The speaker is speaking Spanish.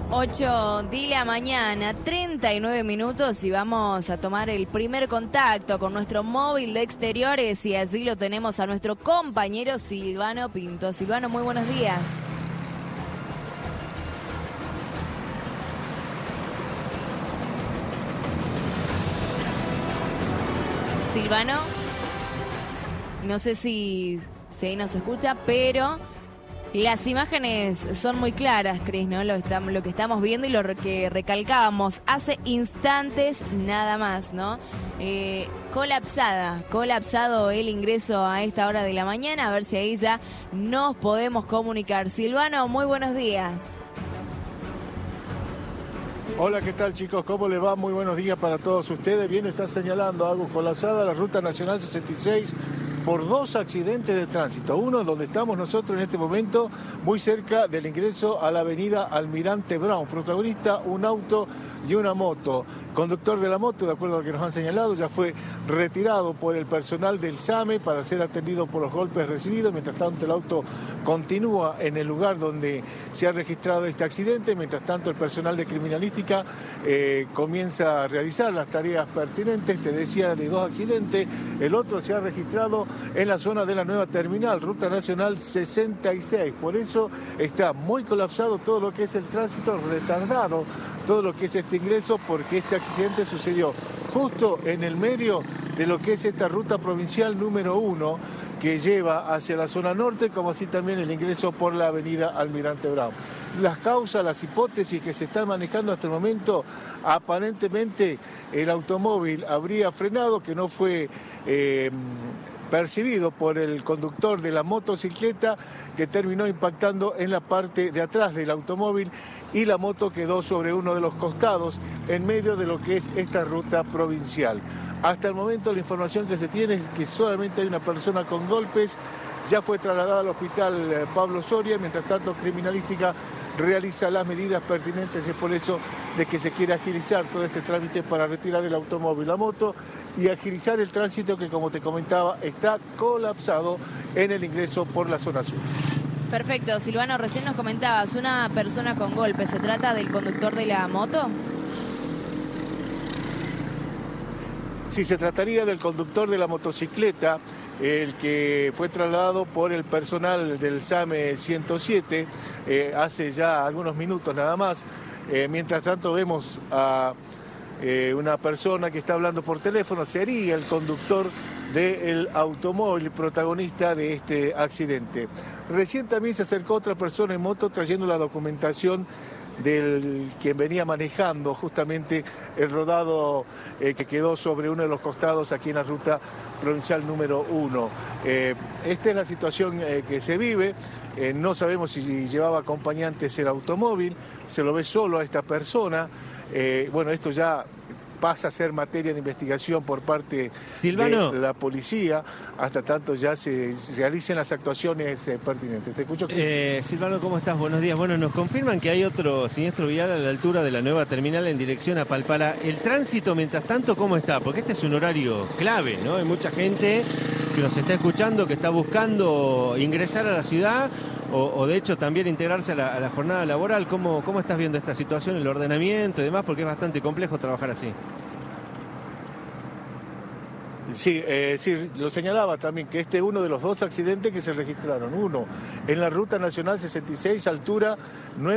8 de la mañana, 39 minutos y vamos a tomar el primer contacto con nuestro móvil de exteriores y allí lo tenemos a nuestro compañero Silvano Pinto. Silvano, muy buenos días. Silvano, no sé si ahí nos escucha, pero las imágenes son muy claras, Cris, ¿no? Lo que estamos viendo y lo que recalcábamos hace instantes nada más, ¿no? Colapsado el ingreso a esta hora de la mañana, a ver si ahí ya nos podemos comunicar. Silvano, muy buenos días. Hola, ¿qué tal, chicos? ¿Cómo les va? Muy buenos días para todos ustedes. Bien, está señalando algo colapsada la Ruta Nacional 66 por dos accidentes de tránsito. Uno donde estamos nosotros en este momento, muy cerca del ingreso a la avenida Almirante Brown. Protagonista, un auto y una moto. Conductor de la moto, de acuerdo a lo que nos han señalado, ya fue retirado por el personal del SAME para ser atendido por los golpes recibidos. Mientras tanto, el auto continúa en el lugar donde se ha registrado este accidente. Mientras tanto, el personal de criminalística comienza a realizar las tareas pertinentes. Te decía de dos accidentes. El otro se ha registrado en la zona de la nueva terminal, Ruta Nacional 66. Por eso está muy colapsado todo lo que es el tránsito, retardado todo lo que es este ingreso, porque este accidente sucedió justo en el medio de lo que es esta ruta provincial número 1 que lleva hacia la zona norte, como así también el ingreso por la avenida Almirante Brown. Las causas, las hipótesis que se están manejando hasta el momento, aparentemente el automóvil habría frenado, que no fue percibido por el conductor de la motocicleta, que terminó impactando en la parte de atrás del automóvil y la moto quedó sobre uno de los costados en medio de lo que es esta ruta provincial. Hasta el momento la información que se tiene es que solamente hay una persona con golpes, ya fue trasladada al hospital Pablo Soria. Mientras tanto, criminalística realiza las medidas pertinentes. Es por eso de que se quiere agilizar todo este trámite para retirar el automóvil, la moto, y agilizar el tránsito que, como te comentaba, está colapsado en el ingreso por la zona sur. Perfecto, Silvano, recién nos comentabas, una persona con golpe, ¿se trata del conductor de la moto? Sí, se trataría del conductor de la motocicleta, el que fue trasladado por el personal del SAME 107 hace ya algunos minutos nada más. Mientras tanto vemos a una persona que está hablando por teléfono, sería el conductor del automóvil protagonista de este accidente. Recién también se acercó otra persona en moto trayendo la documentación del quien venía manejando justamente el rodado que quedó sobre uno de los costados aquí en la ruta provincial número 1. Esta es la situación que se vive. No sabemos si llevaba acompañantes el automóvil, se lo ve solo a esta persona. Bueno, esto ya pasa a ser materia de investigación por parte Silvano, de la policía, hasta tanto ya se realicen las actuaciones pertinentes. Te escucho, Cris. Silvano, ¿cómo estás? Buenos días. Bueno, nos confirman que hay otro siniestro vial a la altura de la nueva terminal en dirección a Palpara. El tránsito, mientras tanto, ¿cómo está? Porque este es un horario clave, ¿no? Hay mucha gente que nos está escuchando, que está buscando ingresar a la ciudad o de hecho también integrarse a la jornada laboral. ¿Cómo estás viendo esta situación, el ordenamiento y demás? Porque es bastante complejo trabajar así. Sí, lo señalaba también, que este es uno de los dos accidentes que se registraron. Uno en la Ruta Nacional 66, altura 9.